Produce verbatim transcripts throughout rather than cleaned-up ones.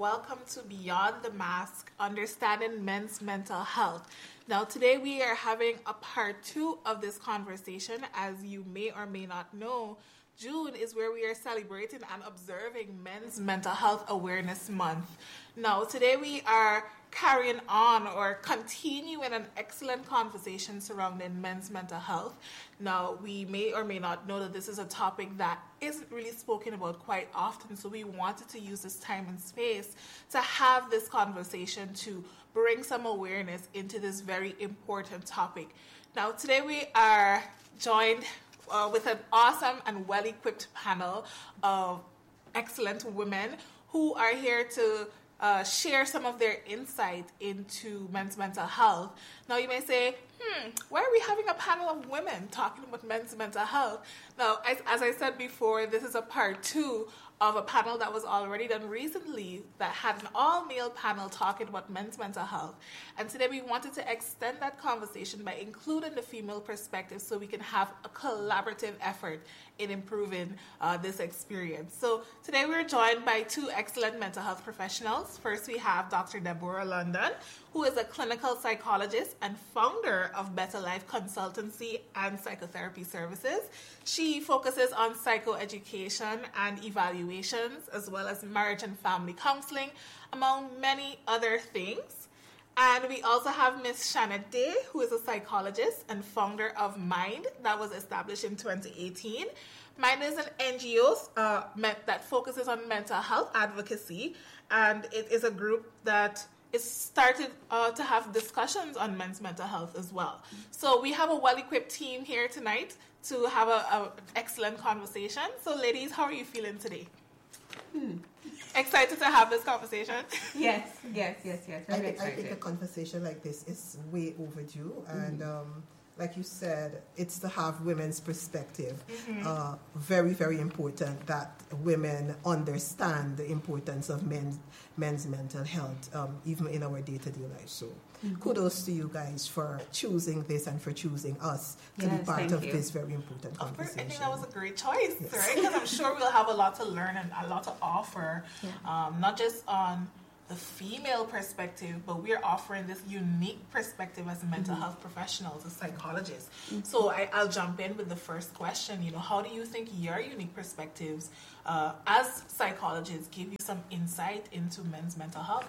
welcome to Beyond the Mask, Understanding Men's Mental Health. Now, today we are having a part two of this conversation. As you may or may not know, June is where we are celebrating and observing Men's Mental Health Awareness Month. Now, today we are carrying on or continuing an excellent conversation surrounding men's mental health. Now, we may or may not know that this is a topic that isn't really spoken about quite often, so we wanted to use this time and space to have this conversation to bring some awareness into this very important topic. Now, today we are joined uh, with an awesome and well-equipped panel of excellent women who are here to Uh, share some of their insight into men's mental health. Now you may say, hmm, why are we having a panel of women talking about men's mental health? Now, as, as I said before, this is a part two of a panel that was already done recently that had an all-male panel talking about men's mental health. And today we wanted to extend that conversation by including the female perspective so we can have a collaborative effort in improving uh, this experience. So today we're joined by two excellent mental health professionals. First, we have Doctor Deborah London, who is a clinical psychologist and founder of Better Life Consultancy and Psychotherapy Services. She focuses on psychoeducation and evaluations, as well as marriage and family counseling, among many other things. And we also have Miss Shanna Day, who is a psychologist and founder of Mind, that was established in twenty eighteen. Mind is an N G O uh, that focuses on mental health advocacy, and it is a group that is started uh, to have discussions on men's mental health as well. So we have a well-equipped team here tonight to have an excellent conversation. So ladies, how are you feeling today? Hmm. Excited to have this conversation? Yes, yes, yes, yes. I think, I think a conversation like this is way overdue, mm-hmm. and um, like you said, it's to have women's perspective. Mm-hmm. Uh, very, very important that women understand the importance of men's men's mental health, um, even in our day-to-day life. So, mm-hmm. kudos to you guys for choosing this and for choosing us to yes, be part of you. this very important conversation. I think that was a great choice, yes. right? Because I'm sure we'll have a lot to learn and a lot to offer, yeah. um, not just on the female perspective, but we're offering this unique perspective as mental mm-hmm. health professionals, as psychologists. Mm-hmm. So I, I'll jump in with the first question. You know, how do you think your unique perspectives uh, as psychologists give you some insight into men's mental health?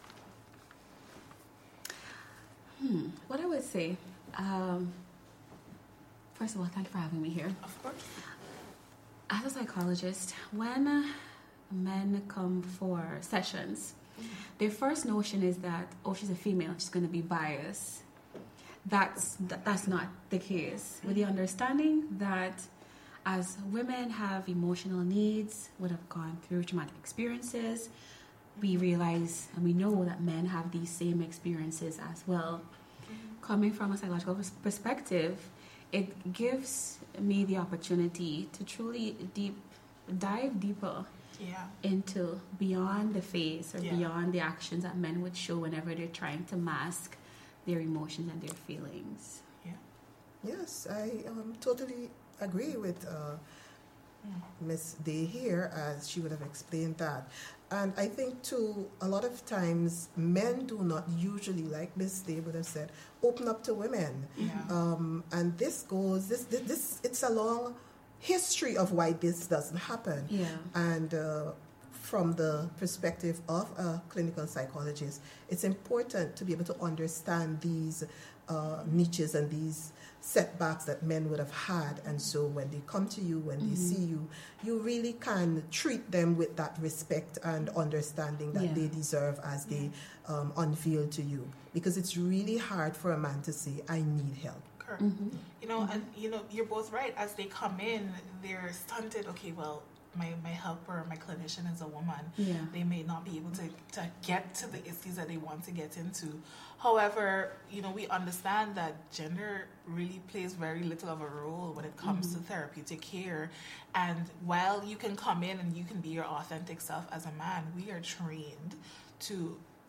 Hmm. What I would say, um, first of all, thank you for having me here. Of course. As a psychologist, when men come for sessions, their first notion is that, oh, she's a female, she's going to be biased. That's that, that's not the case. With the understanding that as women have emotional needs, would have gone through traumatic experiences, we realize and we know that men have these same experiences as well. Coming from a psychological perspective, it gives me the opportunity to truly deep dive deeper Yeah. into beyond the face or yeah. beyond the actions that men would show whenever they're trying to mask their emotions and their feelings. Yeah. Yes, I um, totally agree with uh, Miss Day here, as she would have explained that. And I think, too, a lot of times men do not usually, like Miss Day would have said, open up to women. Yeah. Um, and this goes, this, this, this, it's a long history of why this doesn't happen. Yeah. And uh, from the perspective of a clinical psychologist, it's important to be able to understand these uh, niches and these setbacks that men would have had. And so when they come to you, when mm-hmm. they see you, you really can treat them with that respect and understanding that yeah. they deserve as they um, unveil to you. Because it's really hard for a man to say, I need help. Mm-hmm. You know, mm-hmm. and you know, you're both right. As they come in, they're stunted. Okay, well, my, my helper, my clinician is a woman. Yeah. They may not be able to, to get to the issues that they want to get into. However, you know, we understand that gender really plays very little of a role when it comes mm-hmm. to therapeutic care. And while you can come in and you can be your authentic self as a man, we are trained to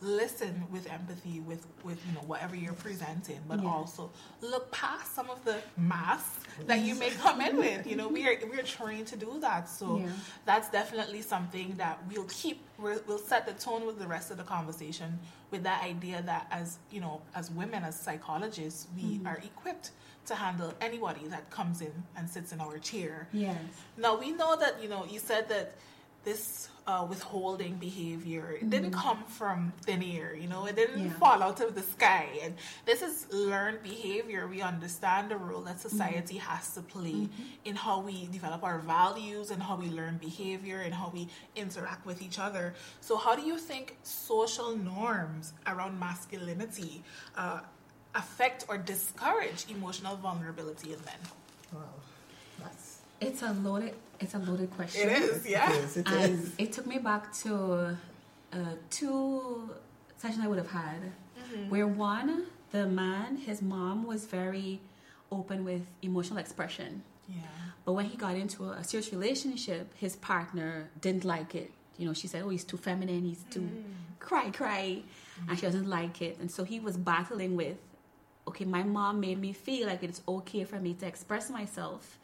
listen with empathy with, with you know whatever you're presenting, but Yeah. also look past some of the masks that you may come in with. You know, we are we're trained to do that, so Yeah. that's definitely something that we'll keep. We'll, we'll set the tone with the rest of the conversation with that idea that as you know, as women, as psychologists, we Mm-hmm. are equipped to handle anybody that comes in and sits in our chair. Yes. Now, we know that, you know, you said that this uh, withholding behavior, it didn't come from thin air, you know, it didn't Yeah. fall out of the sky. And this is learned behavior. We understand the role that society has to play in how we develop our values and how we learn behavior and how we interact with each other. So how do you think social norms around masculinity uh, affect or discourage emotional vulnerability in men? Wow, that's It's a loaded. It's a loaded question. It is, yeah. it is. It And is. it took me back to uh, two sessions I would have had, where one, the man, his mom was very open with emotional expression. Yeah. But when he got into a serious relationship, his partner didn't like it. You know, she said, oh, he's too feminine, he's too cry, cry. And she doesn't like it. And so he was battling with, okay, my mom made me feel like it's okay for me to express myself.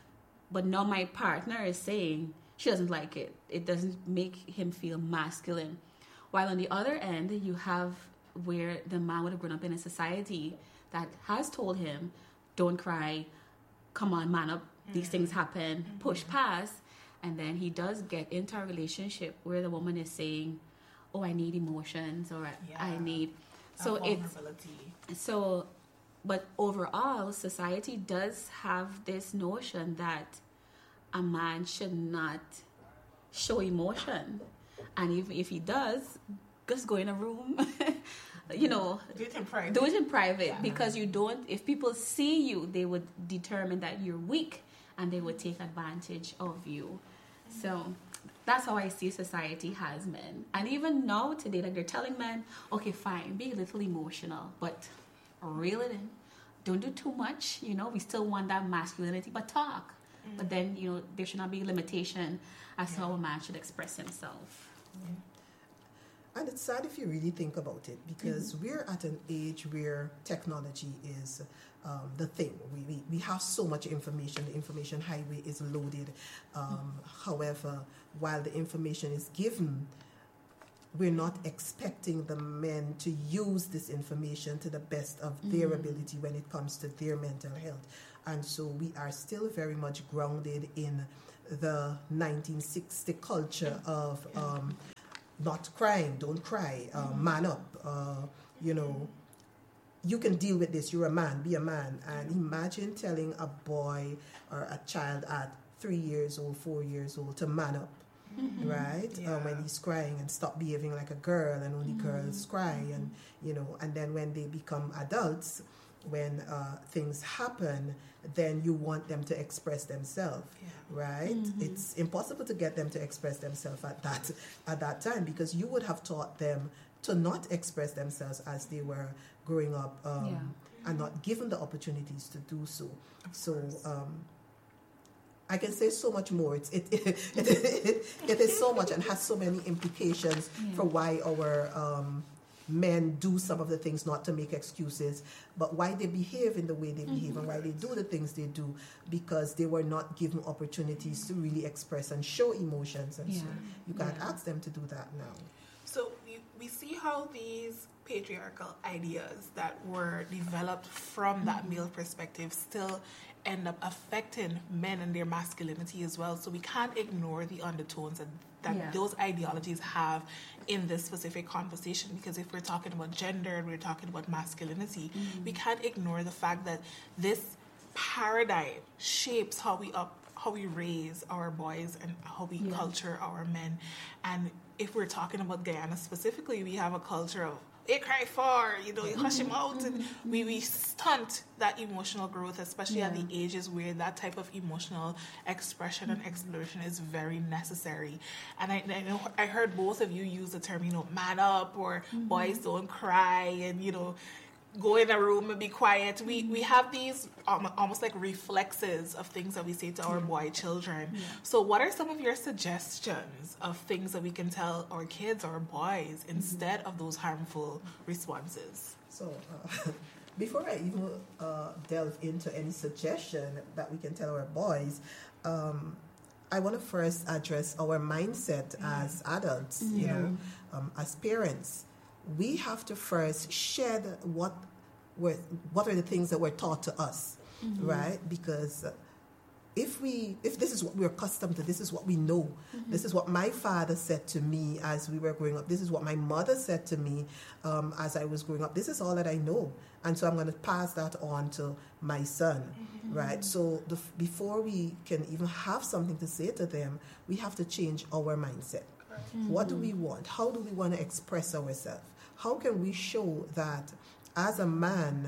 But now my partner is saying she doesn't like it. It doesn't make him feel masculine. While on the other end, you have where the man would have grown up in a society that has told him, don't cry, come on, man up, these things happen, push past. And then he does get into a relationship where the woman is saying, oh, I need emotions, or Yeah. I need... So That it's... vulnerability. So, but overall, society does have this notion that a man should not show emotion. And if, if he does, just go in a room, you know, Do it in private. do it in private. Yeah. Because you don't, if people see you, they would determine that you're weak and they would take advantage of you. So that's how I see society has men. And even now today, like they're telling men, okay, fine, be a little emotional, but reel it in. Don't do too much. You know, we still want that masculinity, but talk. Mm. But then, you know, there should not be a limitation as to how a man should express himself. And it's sad if you really think about it, because mm-hmm. we're at an age where technology is um, the thing. We, we we have so much information. The information highway is loaded. Um, mm-hmm. However, while the information is given, we're not expecting the men to use this information to the best of mm-hmm. their ability when it comes to their mental health. And so we are still very much grounded in the nineteen sixty culture of um, not crying, don't cry, uh, mm-hmm. man up, uh, you know, you can deal with this, you're a man, be a man. And imagine telling a boy or a child at three years old, four years old to man up. Mm-hmm. Right? Yeah. Uh, when he's crying and stop behaving like a girl, and only mm-hmm. girls cry, and you know, and then when they become adults, when uh, things happen, then you want them to express themselves, yeah. right? Mm-hmm. It's impossible to get them to express themselves at that at that time, because you would have taught them to not express themselves as they were growing up, um, yeah. and not given the opportunities to do so. So. Um, I can say so much more. It's, it, it, it, it, it is so much and has so many implications yeah. for why our um, men do some of the things, not to make excuses, but why they behave in the way they behave mm-hmm. and why they do the things they do, because they were not given opportunities to really express and show emotions. And yeah. so you can't yeah. ask them to do that now. So we, we see how these patriarchal ideas that were developed from mm-hmm. that male perspective still end up affecting men and their masculinity as well. So we can't ignore the undertones that, that yeah. those ideologies have in this specific conversation, because if we're talking about gender and we're talking about masculinity, mm-hmm. we can't ignore the fact that this paradigm shapes how we up how we raise our boys and how we yeah. culture our men. And if we're talking about Guyana specifically, we have a culture of they cry for, you know, you hush him out, and we, we stunt that emotional growth, especially yeah. at the ages where that type of emotional expression and exploration is very necessary. And I, I know I heard both of you use the term, you know, man up, or mm-hmm. boys don't cry, and, you know, go in a room and be quiet. We we have these um, almost like reflexes of things that we say to our boy children. Yeah. So what are some of your suggestions of things that we can tell our kids or boys instead mm-hmm. of those harmful responses? So uh, before I even uh, delve into any suggestion that we can tell our boys, um, I want to first address our mindset mm-hmm. as adults, mm-hmm. you know, um, as parents. We have to first shed what were what are the things that were taught to us, mm-hmm. right? Because if we if this is what we're accustomed to, this is what we know. Mm-hmm. This is what my father said to me as we were growing up. This is what my mother said to me um, as I was growing up. This is all that I know, and so I'm going to pass that on to my son, mm-hmm. right? So the, before we can even have something to say to them, we have to change our mindset. Mm-hmm. What do we want? How do we want to express ourselves? How can we show that as a man,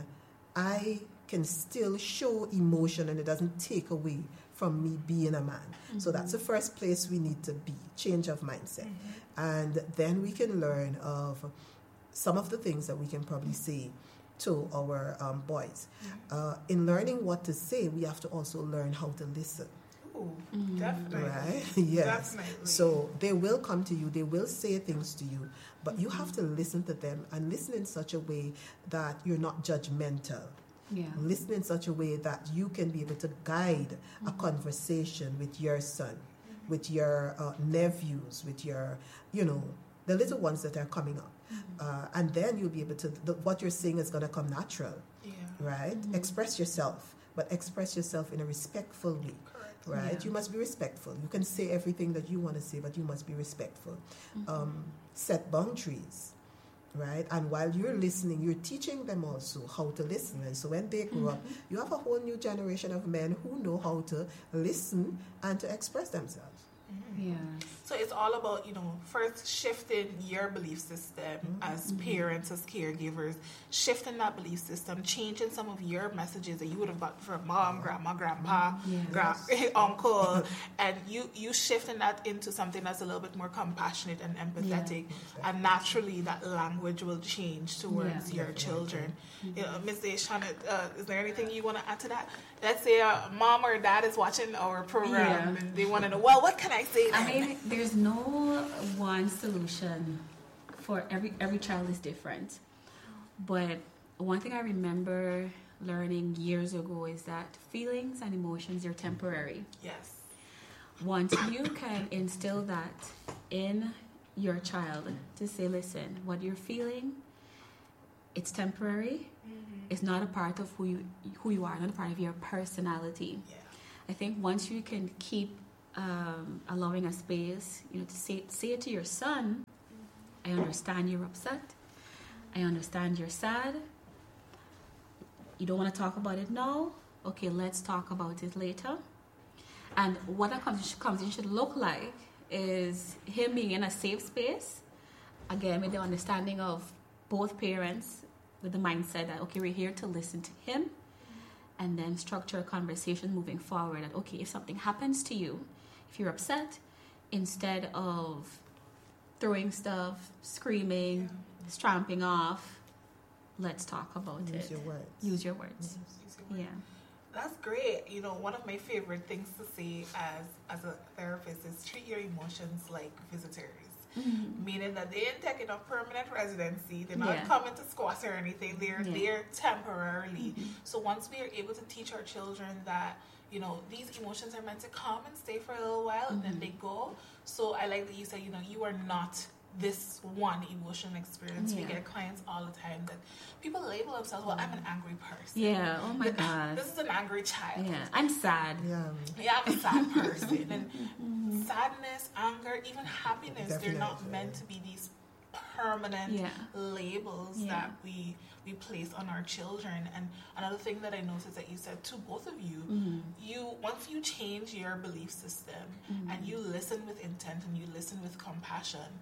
I can still show emotion and it doesn't take away from me being a man? Mm-hmm. So that's the first place we need to be, change of mindset. Mm-hmm. And then we can learn of some of the things that we can probably say to our um, boys. Mm-hmm. Uh, in learning what to say, we have to also learn how to listen. Mm-hmm. Definitely. Right? Yes. Definitely. So they will come to you, they will say things to you, but mm-hmm. you have to listen to them and listen in such a way that you're not judgmental. Yeah. Listen in such a way that you can be able to guide mm-hmm. a conversation with your son, mm-hmm. with your uh, nephews, with your, you know, the little ones that are coming up. Mm-hmm. Uh, and then you'll be able to, the, what you're saying is going to come natural. Yeah. Right? Mm-hmm. Express yourself, but express yourself in a respectful way. Right? Yeah. You must be respectful. You can say everything that you want to say, but you must be respectful. Mm-hmm. Um, set boundaries, right? And while you're listening, you're teaching them also how to listen. And so when they grow mm-hmm. up, you have a whole new generation of men who know how to listen and to express themselves. Yeah. So it's all about, you know, first shifting your belief system mm-hmm. as parents, as caregivers, shifting that belief system, changing some of your messages that you would have got from mom, grandma, grandpa, yes. grand, uncle, and you, you shifting that into something that's a little bit more compassionate and empathetic, yeah. and naturally that language will change towards yeah. your children. Mm-hmm. You know, Miz Deshawn, uh, is there anything you want to add to that? Let's say a mom or dad is watching our program yeah. and they want to know, well, what can I say then? I mean, there's no one solution for every every child is different. But one thing I remember learning years ago is that feelings and emotions are temporary. Yes. Once you can instill that in your child to say, listen, what you're feeling, it's temporary. Mm-hmm. It's not a part of who you who you are, not a part of your personality. Yeah. I think once you can keep um, allowing a space, you know, to say say it to your son, I understand you're upset. I understand you're sad. You don't want to talk about it now? Okay, let's talk about it later. And what that conversation should look like is him being in a safe space, again, with the understanding of both parents, with the mindset that, okay, we're here to listen to him, and then structure a conversation moving forward. That, okay, if something happens to you, if you're upset, instead of throwing stuff, screaming, yeah. stamping off, let's talk about Use it. Use your words. Use your words. Use your words. Yeah. That's great. You know, one of my favorite things to say as as a therapist is treat your emotions like visitors. Mm-hmm. Meaning that they ain't taking a permanent residency. They're not yeah. coming to squat or anything. They're yeah. there temporarily. Mm-hmm. So once we are able to teach our children that, you know, these emotions are meant to come and stay for a little while, mm-hmm. and then they go. So I like that you said, you know, you are not this one emotional experience. Yeah. We get clients all the time that people label themselves, well, I'm an angry person. Yeah, oh my God. This is an angry child. Yeah, I'm sad. Yeah, yeah I'm a sad person. And mm-hmm. sadness, anger, even happiness, Definitely. They're not meant to be these permanent yeah. labels yeah. that we we place on our children. And another thing that I noticed that you said to both of you, mm-hmm. you once you change your belief system mm-hmm. and you listen with intent and you listen with compassion,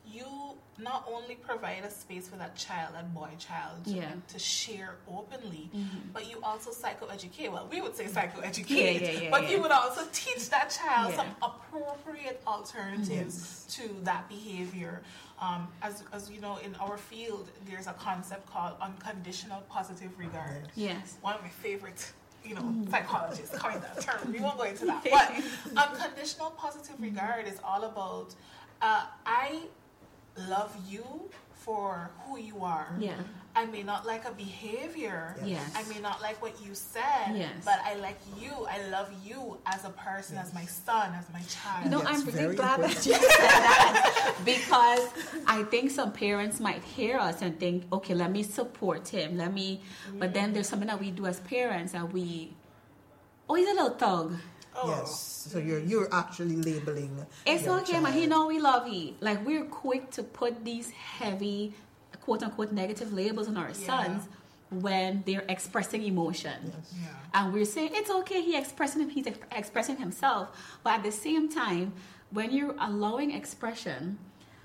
you not only provide a space for that child, that boy child, Yeah. to share openly, Mhm. but you also psychoeducate. Well, we would say psychoeducate, Yeah, yeah, yeah, but yeah. you would also teach that child Yeah. some appropriate alternatives to that behavior. Um, as, as you know, in our field, there's a concept called unconditional positive regard. Yes. One of my favorite, you know, psychologists coined that term. We won't go into that. But unconditional positive regard is all about, uh, I love you for who you are. Yeah. I may not like a behavior. Yes. I may not like what you said. Yes. But I like you. I love you as a person, as my son, as my child. You know, Yes, I'm really very glad important. that you said that because I think some parents might hear us and think, okay, let me support him. Let me, but then there's something that we do as parents that we, oh, he's a little thug. Oh. Yes. So you're you're actually labeling. It's your okay, man. child. He know we love you. Like, we're quick to put these heavy, quote unquote, negative labels on our Yeah. sons when they're expressing emotion. Yes. Yeah. And we're saying it's okay, he expressing he's ex- expressing himself. But at the same time, when you're allowing expression,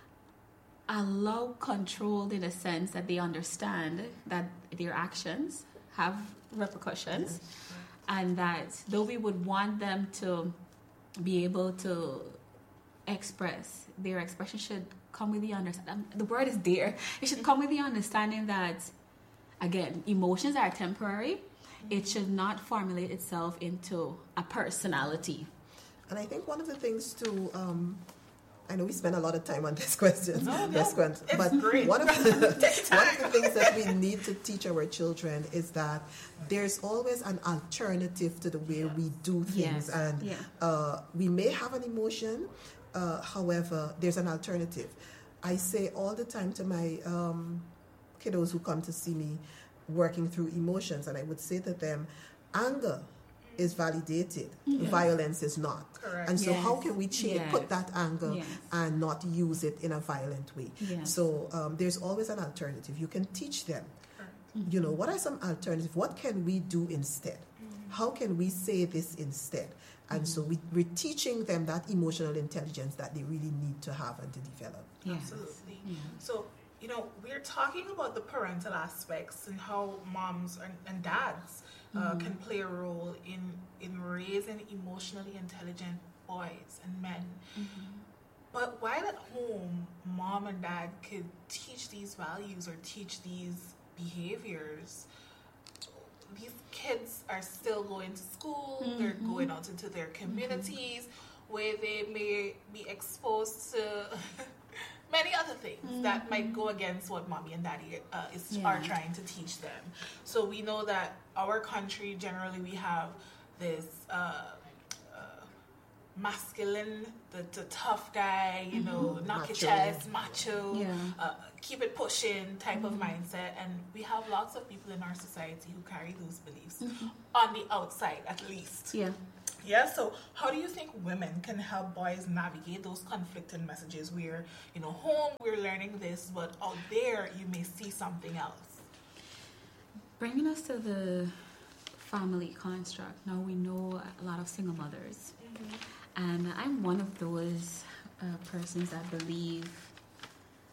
allow control in a sense that they understand that their actions have repercussions, and that though we would want them to be able to express, their expression should come with the understanding. The word is there. It should come with the understanding that, again, emotions are temporary. It should not formulate itself into a personality. And I think one of the things to, um, I know we spend a lot of time on this question, No, no, this question, it's but great. one of the, one of the things that we need to teach our children is that there's always an alternative to the way we do things, Yes, and yeah. uh, we may have an emotion, uh, however, there's an alternative. I say all the time to my um, kiddos who come to see me working through emotions, and I would say to them, anger is validated, violence is not. Correct. And so Yes. how can we change, Yes. put that anger Yes. and not use it in a violent way? Yes. So um, there's always an alternative. You can teach them, you know, what are some alternatives? What can we do instead? How can we say this instead? And so we, we're teaching them that emotional intelligence that they really need to have and to develop. Yes. Absolutely. Yeah. So, you know, we're talking about the parental aspects and how moms and, and dads uh, can play a role in, in raising emotionally intelligent boys and men. But while at home, mom and dad could teach these values or teach these behaviors, these kids are still going to school, they're going out into their communities where they may be exposed to many other things that might go against what mommy and daddy uh, is, Yeah. are trying to teach them. So we know that our country, generally, we have this uh, uh, masculine, the, the tough guy, you know, knock Macho. your chest, macho, Yeah. uh, keep it pushing type of mindset. And we have lots of people in our society who carry those beliefs on the outside, at least. Yeah. Yeah, so how do you think women can help boys navigate those conflicting messages where, you know, home we're learning this, but out there you may see something else? Bringing us to the family construct, now we know a lot of single mothers. And I'm one of those uh, persons that believe